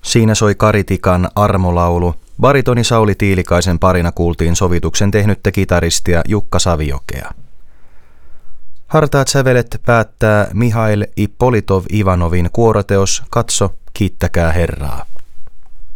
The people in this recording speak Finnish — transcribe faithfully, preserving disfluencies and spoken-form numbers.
Siinä soi Karitikan armolaulu. Baritoni Sauli Tiilikaisen parina kuultiin sovituksen tehnyttä kitaristia Jukka Saviokea. Hartaat sävelet päättää Mihail Ippolitov Ivanovin kuoroteos Katso, kiittäkää Herraa.